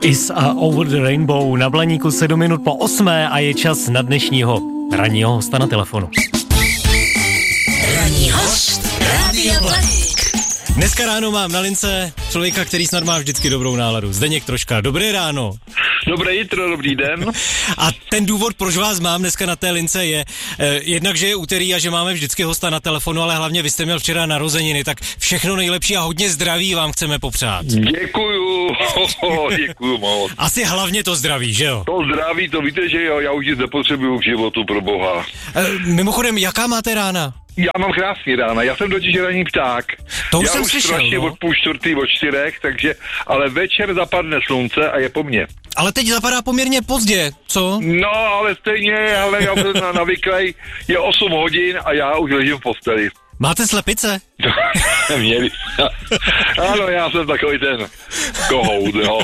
Is a Over the Rainbow na Blaníku 7 minut po 8 a je čas na dnešního ranního hosta na telefonu. Ranní host Rádia Blaník. Dneska ráno mám na lince člověka, který snad má vždycky dobrou náladu. Zdeněk Troška. Dobré ráno. Dobré jitro, dobrý den. A ten důvod, proč vás mám dneska na té lince je jednak, že je úterý a že máme vždycky hosta na telefonu, ale hlavně vy jste měl včera narozeniny, tak všechno nejlepší a hodně zdraví vám chceme popřát. Děkuju moc. Asi hlavně to zdraví, že jo? To zdraví, to víte, že jo, já už nic nepotřebuju v životu, pro boha. Mimochodem, jaká máte rána? Já mám krásný rána, já jsem totiž ranní pták. To už já jsem už slyšel, strašně no. od 3:30, od 4, takže, ale večer zapadne slunce a je po mně. Ale teď zapadá poměrně pozdě, co? No, ale stejně, ale já jsem navyklej, je 8 hodin a já už ležím v posteli. Máte slepice? Měli. Ano, já jsem takový ten kohout, no.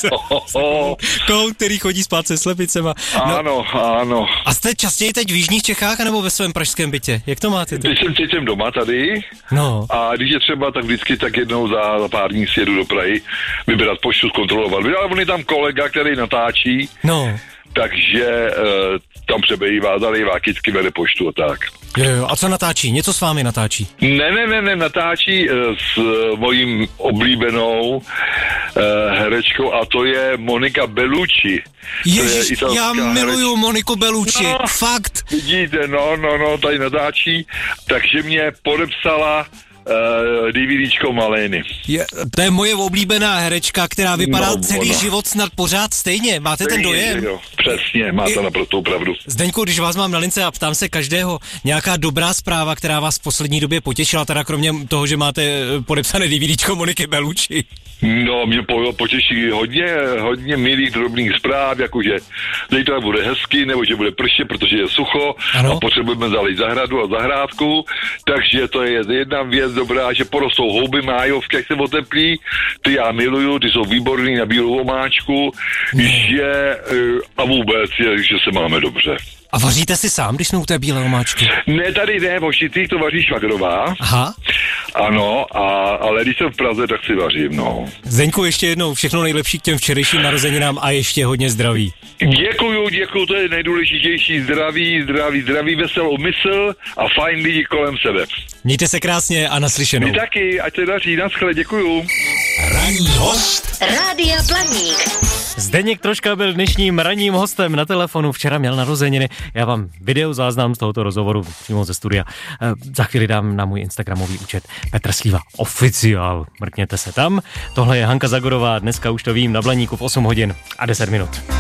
Kohout, který chodí spát se slepicema. No. Ano. A jste častěji teď v jižních Čechách, nebo ve svém pražském bytě? Jak to máte teď? Teď jsem doma tady. No. A když je třeba, tak vždycky tak jednou za pár dní sjedu do Prahy vybrat poštu, zkontrolovat. Ale on je tam kolega, který natáčí. No. Takže tam přebývá, zalijvá vždycky vede poštu a tak. Jo, a co natáčí? Něco s vámi natáčí? Ne, natáčí s mojí oblíbenou herečkou a to je Monika Bellucci. Ježiš, já miluju Moniku Bellucci, no, fakt. Vidíte, no, tady natáčí, takže mě podepsala DVDčko Malény. To je moje oblíbená herečka, která vypadá celý život snad pořád stejně. Máte ten dojem? Jo, přesně, máte naprostou pravdu. Zdeňku, když vás mám na lince a ptám se každého, nějaká dobrá zpráva, která vás v poslední době potěšila, teda kromě toho, že máte podepsané DVDčko Moniky Bellucci. No, mě potěší hodně milých drobných zpráv, jakože zítra bude hezky, nebo že bude pršet, protože je sucho. Ano. A potřebujeme zalít zahradu a zahrádku, takže to je jedna věc dobrá, že porostou houby májovky, jak se oteplí, ty já miluju, ty jsou výborný na bílou omáčku, že a vůbec je, že se máme dobře. A vaříte si sám, když jsme u té bílé omáčky? Ne, tady ne, vošitých to vaří švagrová. Aha. Ano, ale když jsem v Praze, tak si vařím, no. Zdeňku, ještě jednou všechno nejlepší k těm včerejším narozeninám a ještě hodně zdraví. Děkuju, to je nejdůležitější, zdraví, veselou mysl a fajn lidi kolem sebe. Mějte se krásně a naslyšenou. Vy taky, ať se daří, naschle, děkuju. Ranní host Rádia Blaník. Zdeněk Troška byl dnešním ranním hostem na telefonu, včera měl narozeniny. Já vám video záznam z tohoto rozhovoru přímo ze studia za chvíli dám na můj instagramový účet Petr Slíva Oficiál. Mrkněte se tam. Tohle je Hanka Zagorová, dneska už to vím, na Blaníku v 8 hodin a 10 minut.